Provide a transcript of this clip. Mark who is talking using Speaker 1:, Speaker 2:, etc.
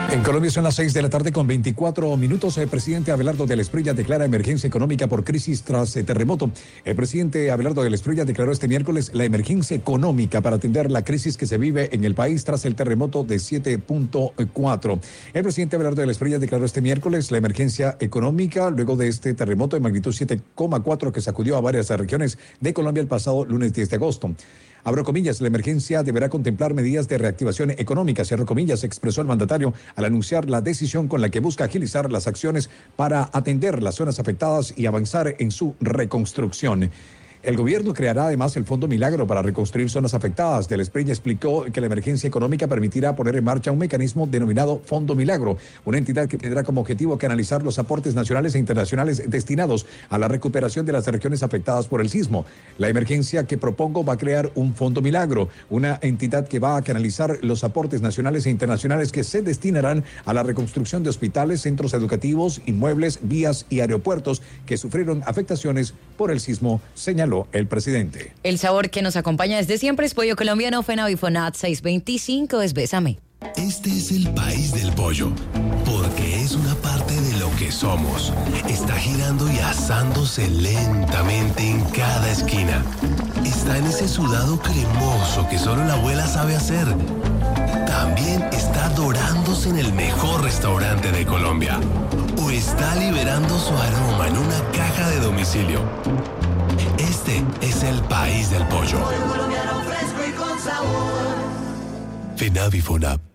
Speaker 1: En Colombia son las 6 de la tarde con 24 minutos. El presidente Abelardo del Espriella declara emergencia económica por crisis tras terremoto. El presidente Abelardo del Espriella declaró este miércoles la emergencia económica para atender la crisis que se vive en el país tras el terremoto de 7.4. El presidente Abelardo del Espriella declaró este miércoles la emergencia económica luego de este terremoto de magnitud 7,4 que sacudió a varias regiones de Colombia el pasado lunes 10 de agosto. Abro comillas, la emergencia deberá contemplar medidas de reactivación económica, cierro comillas, expresó el mandatario al anunciar la decisión con la que busca agilizar las acciones para atender las zonas afectadas y avanzar en su reconstrucción. El gobierno creará además el Fondo Milagro para reconstruir zonas afectadas. Del Espriella explicó que la emergencia económica permitirá poner en marcha un mecanismo denominado Fondo Milagro, una entidad que tendrá como objetivo canalizar los aportes nacionales e internacionales destinados a la recuperación de las regiones afectadas por el sismo. La emergencia que propongo va a crear un Fondo Milagro, una entidad que va a canalizar los aportes nacionales e internacionales que se destinarán a la reconstrucción de hospitales, centros educativos, inmuebles, vías y aeropuertos que sufrieron afectaciones por el sismo, señaló el presidente.
Speaker 2: El sabor que nos acompaña desde siempre es pollo colombiano. Fenavifonat 625 es Bésame.
Speaker 3: Este es el país del pollo, porque es una parte de lo que somos. Está girando y asándose lentamente en cada esquina. Está en ese sudado cremoso que solo la abuela sabe hacer. También está dorándose en el mejor restaurante de Colombia. O está liberando su aroma en una caja de domicilio. Este es el país del pollo.
Speaker 4: Pollo colombiano fresco y con sabor.
Speaker 3: Fenavifonat.